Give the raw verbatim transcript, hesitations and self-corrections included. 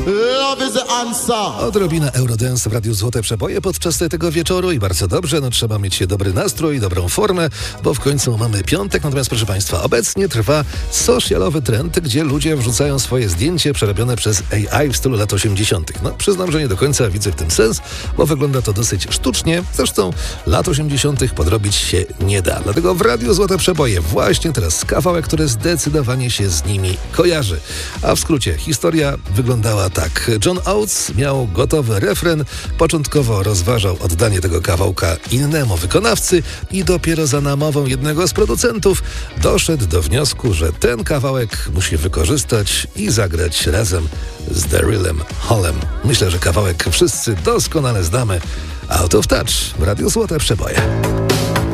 Love is the answer. Odrobina Eurodance w Radiu Złote Przeboje podczas tego wieczoru i bardzo dobrze, no trzeba mieć dobry nastrój, dobrą formę, bo w końcu mamy piątek, natomiast proszę Państwa, obecnie trwa socialowy trend, gdzie ludzie wrzucają swoje zdjęcie przerobione przez A I w stylu lat osiemdziesiątych. No przyznam, że nie do końca widzę w tym sens, bo wygląda to dosyć sztucznie, zresztą lat osiemdziesiątych podrobić się nie da. Dlatego w Radiu Złote Przeboje właśnie teraz kawałek, który zdecydowanie się z nimi kojarzy. A w skrócie, historia wyglądała tak. John Oates miał gotowy refren, początkowo rozważał oddanie tego kawałka innemu wykonawcy i dopiero za namową jednego z producentów doszedł do wniosku, że ten kawałek musi wykorzystać i zagrać razem z Darylem Hallem. Myślę, że kawałek wszyscy doskonale znamy. Out of Touch w Radiu Złote Przeboje.